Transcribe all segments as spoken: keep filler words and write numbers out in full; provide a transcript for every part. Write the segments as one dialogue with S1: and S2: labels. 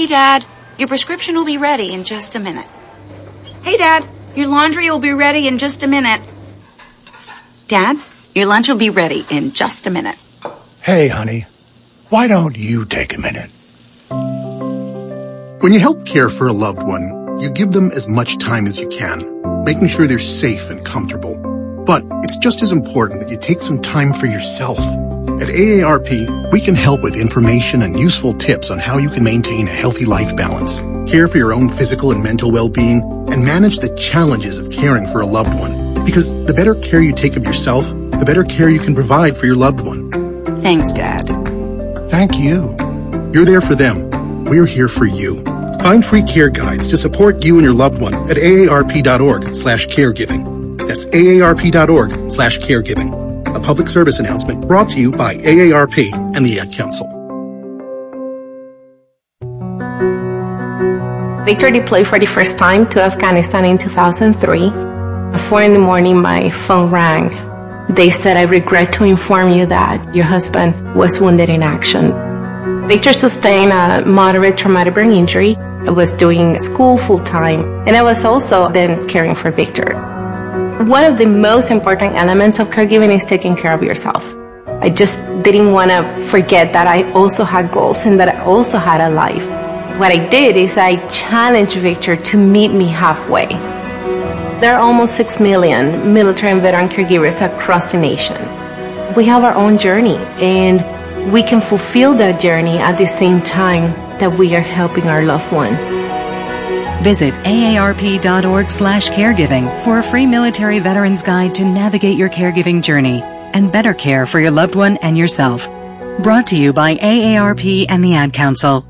S1: Dad. Your prescription will be ready in just a minute. Hey, Dad. Your laundry will be ready in just a minute. Dad, your lunch will be ready in just a minute.
S2: Hey, honey. Why don't you take a minute?
S3: When you help care for a loved one, you give them as much time as you can, making sure they're safe and comfortable. But it's just as important that you take some time for yourself. At A A R P, we can help with information and useful tips on how you can maintain a healthy life balance, care for your own physical and mental well-being, and manage the challenges of caring for a loved one. Because the better care you take of yourself, the better care you can provide for your loved one.
S1: Thanks, Dad.
S2: Thank you.
S3: You're there for them. We're here for you. Find free care guides to support you and your loved one at aarp.org slash caregiving. That's aarp.org slash caregiving. A public service announcement brought to you by A A R P and the Ad Council.
S4: Victor deployed for the first time to Afghanistan in two thousand three. At four in the morning, my phone rang. They said, I regret to inform you that your husband was wounded in action. Victor sustained a moderate traumatic brain injury. I was doing school full-time, and I was also then caring for Victor. One of the most important elements of caregiving is taking care of yourself. I just didn't want to forget that I also had goals and that I also had a life. What I did is I challenged Victor to meet me halfway. There are almost six million military and veteran caregivers across the nation. We have our own journey, and we can fulfill that journey at the same time that we are helping our loved one.
S5: Visit aarp.org slash caregiving for a free military veterans guide to navigate your caregiving journey and better care for your loved one and yourself. Brought to you by A A R P and the Ad Council.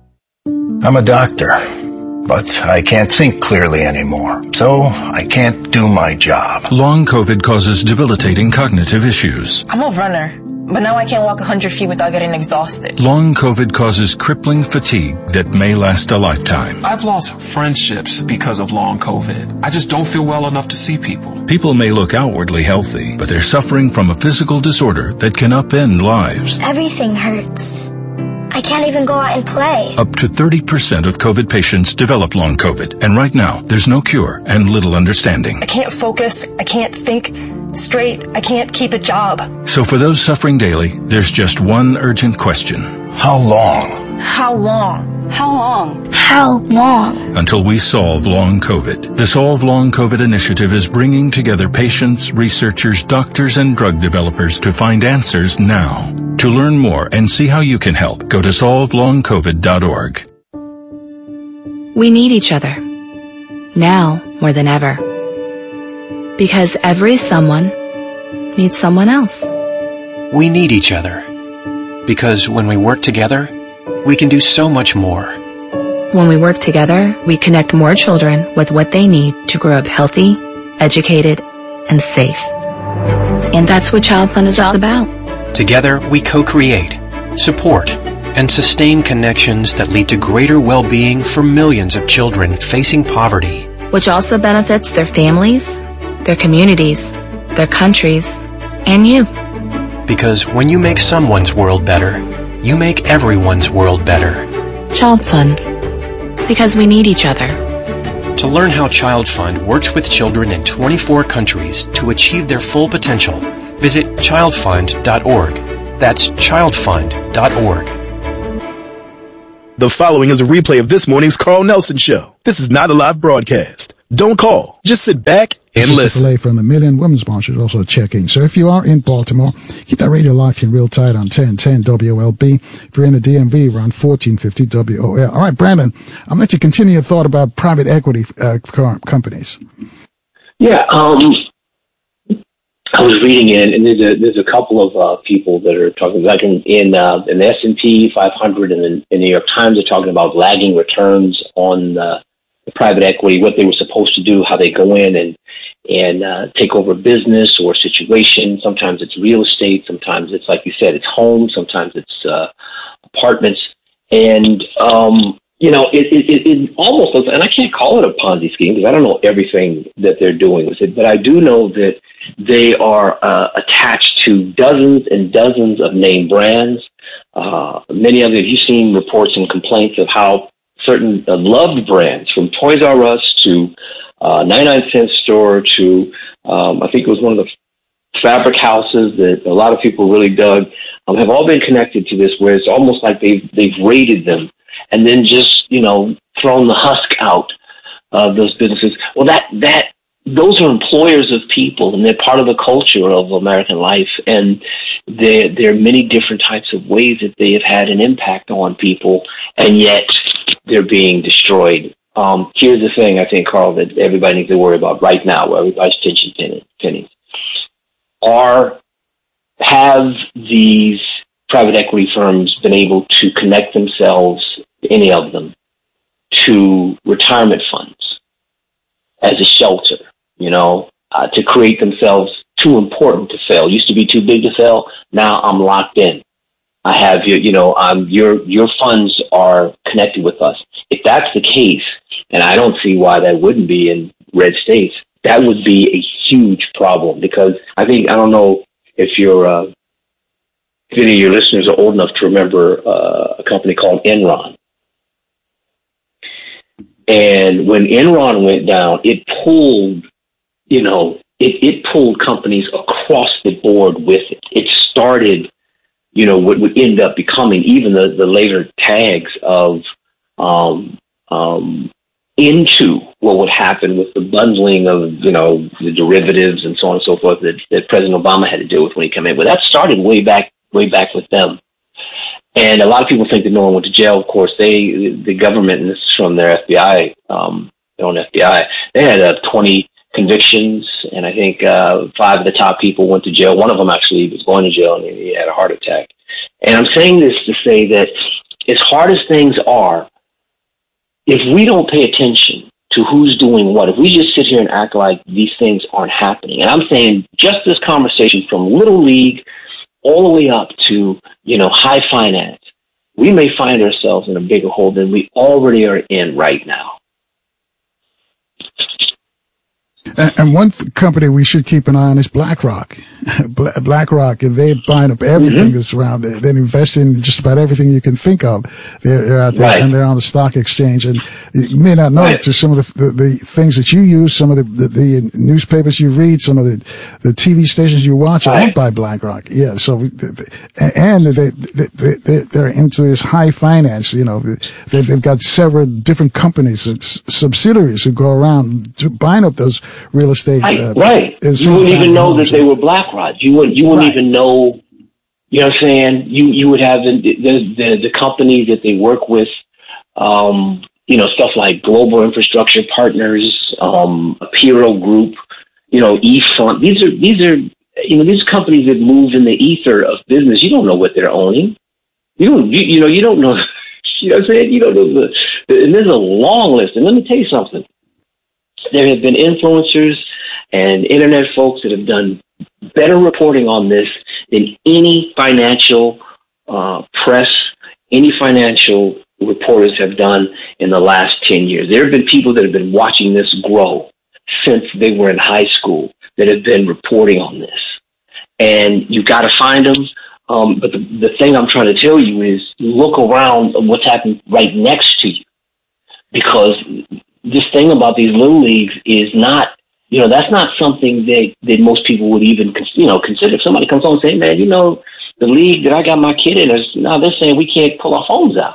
S2: I'm a doctor, but I can't think clearly anymore, so I can't do my job.
S6: Long COVID causes debilitating cognitive issues.
S7: I'm a runner, but now I can't walk one hundred feet without getting exhausted.
S6: Long COVID causes crippling fatigue that may last a lifetime.
S8: I've lost friendships because of long COVID. I just don't feel well enough to see people.
S6: People may look outwardly healthy, but they're suffering from a physical disorder that can upend lives.
S9: Everything hurts. I can't even go out and play.
S6: Up to thirty percent of COVID patients develop long COVID, and right now, there's no cure and little understanding.
S7: I can't focus. I can't think straight. I can't keep a job.
S6: So for those suffering daily, there's just one urgent question.
S2: How long?
S7: How long?
S9: How long? How long?
S6: Until we solve long COVID. The Solve Long COVID initiative is bringing together patients, researchers, doctors, and drug developers to find answers now. To learn more and see how you can help, go to solve long covid dot org.
S10: We need each other. Now more than ever. Because every someone needs someone else.
S11: We need each other. Because when we work together, we can do so much more.
S10: When we work together, we connect more children with what they need to grow up healthy, educated, and safe. And that's what Child Fund is all about.
S11: Together, we co-create, support, and sustain connections that lead to greater well-being for millions of children facing poverty.
S10: Which also benefits their families, their communities, their countries, and you.
S11: Because when you make someone's world better, you make everyone's world better.
S10: Child Fund. Because we need each other.
S11: To learn how Child Fund works with children in twenty-four countries to achieve their full potential, visit child fund dot org. That's child fund dot org.
S12: The following is a replay of this morning's Carl Nelson Show. This is not a live broadcast. Don't call. Just sit back and
S13: this
S12: listen.
S13: This is from a million women's sponsors also checking. So if you are in Baltimore, keep that radio locked in real tight on ten ten W O L B. If you're in the D M V, we're on fourteen fifty W O L. All right, Brandon, I'm going to let you continue your thought about private equity uh, companies.
S14: Yeah, um, I was reading it, and there's a there's a couple of uh, people that are talking, like in in, uh, in the S and P five hundred and in the New York Times, they're talking about lagging returns on uh, the private equity, what they were supposed to do, how they go in and and uh, take over business or situation. Sometimes it's real estate, sometimes it's, like you said, it's homes, sometimes it's uh, apartments, and um, you know, it, it, it, it almost looks, and I can't call it a Ponzi scheme because I don't know everything that they're doing with it, but I do know that they are uh, attached to dozens and dozens of name brands. Uh, many of you, you've seen reports and complaints of how certain uh, loved brands, from Toys R Us to uh, ninety-nine cent store to, um, I think it was one of the fabric houses that a lot of people really dug, um, have all been connected to this, where it's almost like they've, they've raided them and then just, you know, thrown the husk out of those businesses. Well, that, that, those are employers of people, and they're part of the culture of American life. And there, there are many different types of ways that they have had an impact on people, and yet they're being destroyed. Um, here's the thing, I think, Carl, that everybody needs to worry about right now, where everybody's pinching pennies. Are, have these private equity firms been able to connect themselves, any of them, to retirement funds as a shelter, you know, uh, to create themselves too important to fail? Used to be too big to fail. Now I'm locked in. I have your, you know, um, your, your funds are connected with us. If that's the case, and I don't see why that wouldn't be in red states, that would be a huge problem, because I think, I don't know if you're, uh, if any of your listeners are old enough to remember uh, a company called Enron. And when Enron went down, it pulled, you know, it, it pulled companies across the board with it. It started, you know, what would end up becoming even the, the later tags of um, um, into what would happen with the bundling of, you know, the derivatives and so on and so forth that, that President Obama had to deal with when he came in. But that started way back, way back with them. And a lot of people think that no one went to jail. Of course, they, the government, and this is from their F B I, um, their own F B I, they had uh, twenty convictions, and I think uh, five of the top people went to jail. One of them actually was going to jail, and he had a heart attack. And I'm saying this to say that as hard as things are, if we don't pay attention to who's doing what, if we just sit here and act like these things aren't happening, and I'm saying just this conversation from Little League all the way up to, you know, high finance, we may find ourselves in a bigger hole than we already are in right now.
S13: And, and one th- company we should keep an eye on is BlackRock. BlackRock, they're buying up everything mm-hmm. that's around there. They invest in just about everything you can think of. They're, they're out there, right. and they're on the stock exchange. And you may not know right. to some of the, the, the things that you use, some of the, the, the newspapers you read, some of the, the T V stations you watch are right. owned by BlackRock. Yeah, so and they, they, they, they're into this high finance. You know, they've, they've got several different companies, subsidiaries who go around buying up those real estate.
S14: Right,
S13: uh,
S14: right. You wouldn't even know that they were BlackRock. You wouldn't, you wouldn't right. even know, you know what I'm saying? You, you would have the, the, the, the companies that they work with, um, you know, stuff like Global Infrastructure Partners, um, Apiro Group, you know, eFront. These are, these are, you know, these companies that move in the ether of business. You don't know what they're owning. You don't, you, you know, you don't know, you know what I'm saying? You don't know the, the, and there's a long list. And let me tell you something. There have been influencers and internet folks that have done better reporting on this than any financial uh, press, any financial reporters have done in the last ten years. There have been people that have been watching this grow since they were in high school that have been reporting on this. And you got to find them. Um, but the, the thing I'm trying to tell you is look around at what's happening right next to you. Because this thing about these little leagues is not, you know, that's not something that, that most people would even, you know, consider. If somebody comes on and say, man, you know, the league that I got my kid in, is, no, they're saying we can't pull our phones out.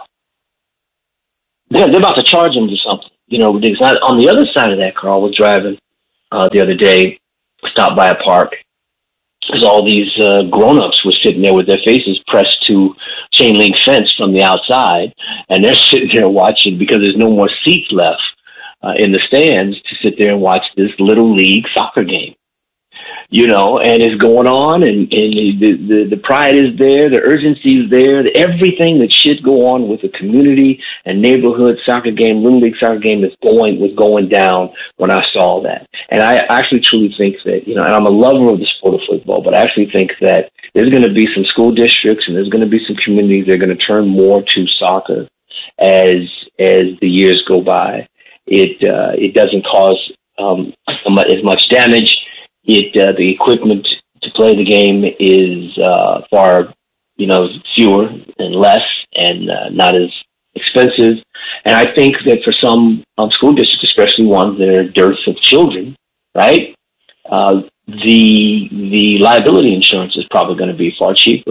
S14: They're, they're about to charge them to something, you know, ridiculous. On the other side of that, Carl, was driving uh, the other day, stopped by a park, because all these uh, grown-ups were sitting there with their faces pressed to chain link fence from the outside, and they're sitting there watching because there's no more seats left uh, in the stands to sit there and watch this little league soccer game. You know, and it's going on, and, and the, the, the pride is there, the urgency is there, the, everything that should go on with a community and neighborhood soccer game, little league soccer game is going, was going down when I saw that. And I actually truly think that, you know, and I'm a lover of the sport of football, but I actually think that there's going to be some school districts and there's going to be some communities that are going to turn more to soccer as, as the years go by. It, uh, it doesn't cause, um, as much damage. It uh, the equipment to play the game is uh, far, you know, fewer and less, and uh, not as expensive. And I think that for some um, school districts, especially ones that are dearth of children, right, uh, the the liability insurance is probably going to be far cheaper.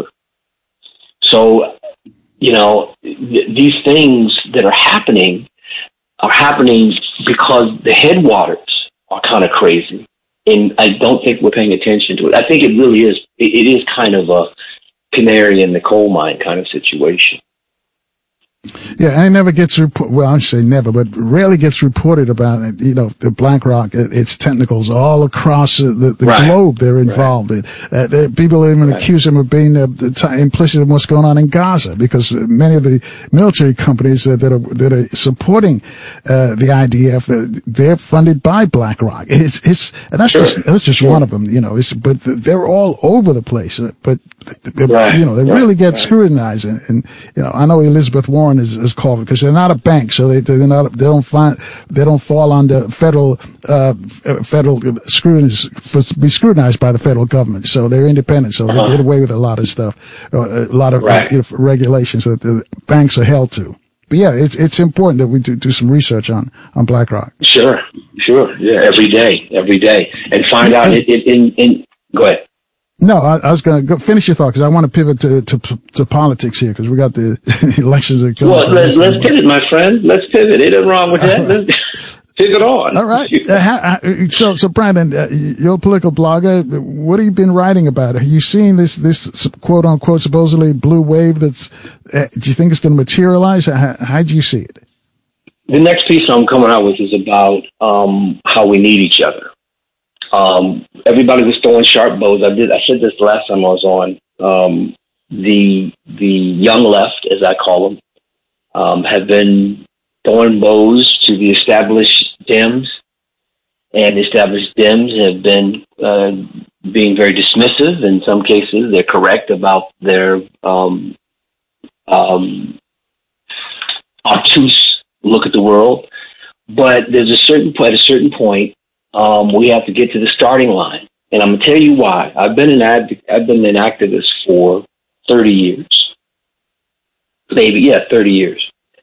S14: So, you know, th- these things that are happening are happening because the headwaters are kind of crazy. And I don't think we're paying attention to it. I think it really is. It, it is kind of a canary in the coal mine kind of situation.
S13: Yeah, and it never gets reported. Well, I should say never, but rarely gets reported about it. You know, the BlackRock, its tentacles all across the, the right. globe. They're involved. Right. Uh, they, people even right. accuse them of being uh, the t- implicit in what's going on in Gaza, because many of the military companies that, that are that are supporting uh, the I D F, uh, they're funded by BlackRock. It's it's and that's sure. just that's just sure. one of them. You know, it's but they're all over the place. But right. you know, they right. really get right. scrutinized. And, and you know, I know Elizabeth Warren is, is called because they're not a bank, so they they're not they don't find they don't fall under federal uh federal scrutiny, be scrutinized by the federal government. So they're independent, so uh-huh. they get away with a lot of stuff, uh, a lot of right. uh, regulations that the banks are held to. But yeah, it's it's important that we do do some research on on BlackRock.
S14: Sure, sure, yeah, every day, every day, and find out it, it in in. Go ahead.
S13: No, I, I was going to finish your thought because I want to pivot to, to, to politics here because we got the elections that come.
S14: Well, let's, let's pivot, my friend. Let's pivot. Ain't nothing wrong with that. Let's pivot on.
S13: All right. Uh, so, so Brandon, uh, you're a political blogger. What have you been writing about? Are you seeing this, this quote unquote supposedly blue wave that's, uh, do you think it's going to materialize? How, how do you see it?
S14: The next piece I'm coming out with is about, um, how we need each other. Um, everybody was throwing sharp bows. I did. I said this the last time I was on. Um, the the young left, as I call them, um, have been throwing bows to the established Dems, and the established Dems have been uh, being very dismissive. In some cases, they're correct about their um, um, obtuse look at the world. But there's a certain at a certain point. Um, we have to get to the starting line. And I'm going to tell you why. I've been an ad- I've been an activist for thirty years. Maybe, yeah, thirty years.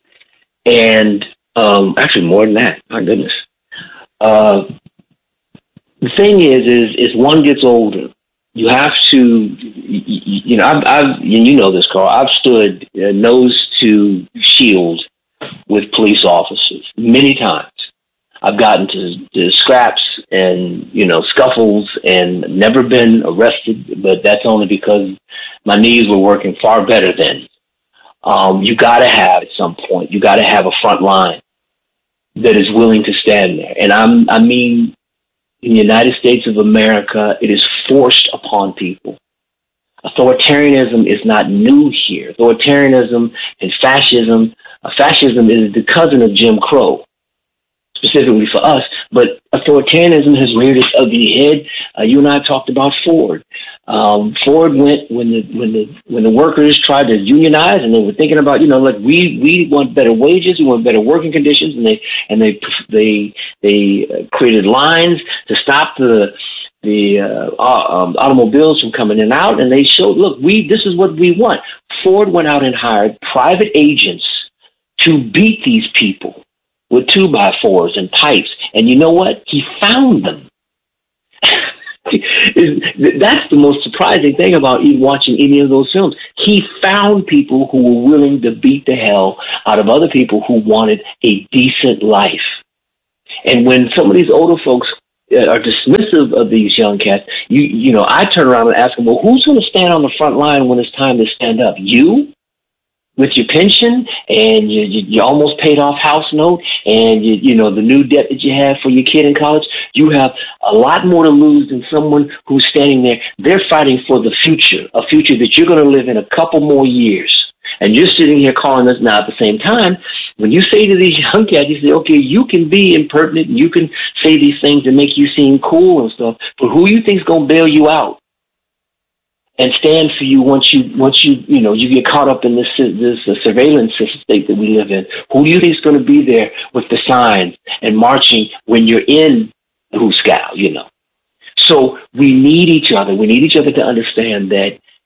S14: And um, actually more than that. My goodness. Uh, the thing is, is, is one gets older. You have to, you, you know, I've, I've, and you know this, Carl, I've stood uh, nose to shield with police officers many times. I've gotten to, to scraps and, you know, scuffles and never been arrested, but that's only because my knees were working far better then. Um, you got to have, at some point, you got to have a front line that is willing to stand there. And I'm, I mean, in the United States of America, it is forced upon people. Authoritarianism is not new here. Authoritarianism and fascism, uh, fascism is the cousin of Jim Crow. Specifically for us, but authoritarianism has reared its ugly head. Uh, you and I talked about Ford. Um, Ford went when the when the when the workers tried to unionize, and they were thinking about, you know, like we we want better wages, we want better working conditions, and they and they they they created lines to stop the the uh, um, automobiles from coming in and out, and they showed, look, we this is what we want. Ford went out and hired private agents to beat these people with two by fours and pipes. And you know what? He found them. That's the most surprising thing about even watching any of those films. He found people who were willing to beat the hell out of other people who wanted a decent life. And when some of these older folks are dismissive of these young cats, you you know, I turn around and ask them, well, who's going to stand on the front line when it's time to stand up? You? With your pension and you, you, you almost paid off house note and you, you know, the new debt that you have for your kid in college, you have a lot more to lose than someone who's standing there. They're fighting for the future, a future that you're going to live in a couple more years. And you're sitting here calling us now at the same time. When you say to these young cats, you say, okay, you can be impertinent and you can say these things to make you seem cool and stuff, but who you think's going to bail you out and stand for you once you, once you, you know, you get caught up in this, this uh, surveillance state that we live in? Who do you think is going to be there with the signs and marching when you're in Hooskow, you know? So we need each other. We need each other to understand that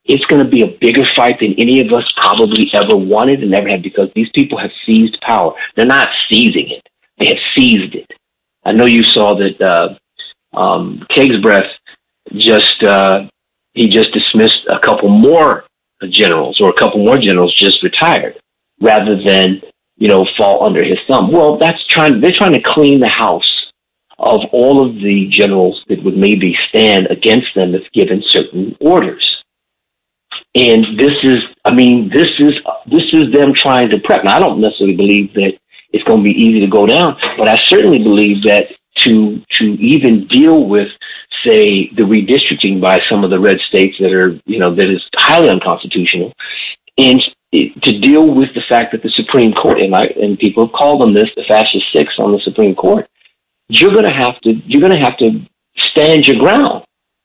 S14: it's going to be a bigger fight than any of us probably ever wanted and ever had, because these people have seized power. They're not seizing it. They have seized it. I know you saw that uh, um, Kegsbreath just, uh, he just dismissed a couple more generals, or a couple more generals just retired, rather than, you know, fall under his thumb. Well, that's trying, they're trying to clean the house of all of the generals that would maybe stand against them if given certain orders. And this is, I mean, this is, this is them trying to prep. Now, I don't necessarily believe that it's going to be easy to go down, but I certainly believe that to, to even deal with, say, the redistricting by some of the red states that are, you know, that is highly unconstitutional, and to deal with the fact that the Supreme Court, and, I, and people have called them this, the fascist six on the Supreme Court, you're going to have to, you're going to have to stand your ground.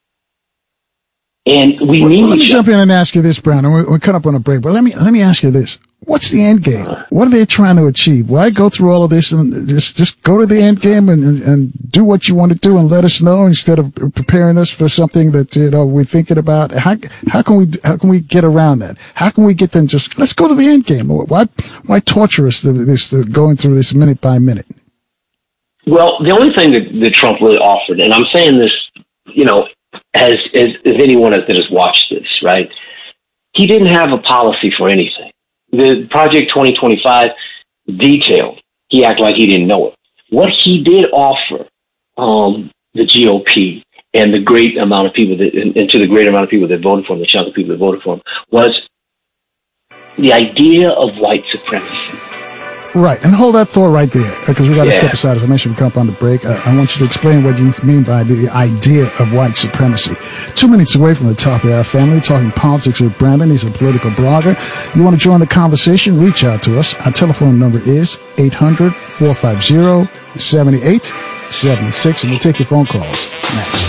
S14: And we
S13: well,
S14: need.
S13: Well, let me jump in and ask you this, Brandon. We're, we're cut up on a break, but let me let me ask you this: what's the end game? What are they trying to achieve? Why go through all of this and just just go to the end game and, and, and do what you want to do and let us know, instead of preparing us for something that, you know, we're thinking about? How how can we how can we get around that? How can we get them just let's go to the end game? Why why torture us this the, going through this minute by minute?
S14: Well, the only thing that, that Trump really offered, and I'm saying this, you know, as, as, as anyone that has watched this, right? He didn't have a policy for anything. The Project twenty twenty-five detailed. He acted like he didn't know it. What he did offer um, the G O P and the great amount of people that, and, and to the great amount of people that voted for him, the chunk of people that voted for him, was the idea of white supremacy.
S13: Right, and hold that thought right there, because we got to
S14: yeah.
S13: step aside. As I mentioned, we come up on the break. Uh, I want you to explain what you mean by the idea of white supremacy. Two minutes away from the top of our family, talking politics with Brandon. He's a political blogger. You want to join the conversation? Reach out to us. Our telephone number is eight hundred, four five zero, seven eight seven six, and we'll take your phone calls next.